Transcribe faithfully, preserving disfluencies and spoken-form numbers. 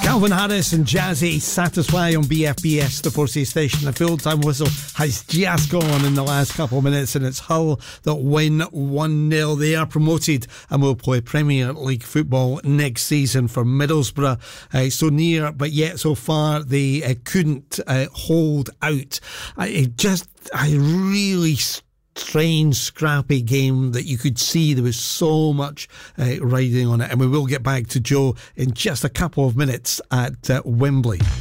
Calvin Harris and Jazzy Satisfy on B F B S, the Forsay station. The full-time whistle has just gone in the last couple of minutes, and it's Hull that win one nil. They are promoted and will play Premier League football next season for Middlesbrough. Uh, so near, but yet so far they uh, couldn't uh, hold out. Uh, it just, I really strange, scrappy game that you could see there was so much uh, riding on it. And we will get back to Joe in just a couple of minutes at uh, Wembley.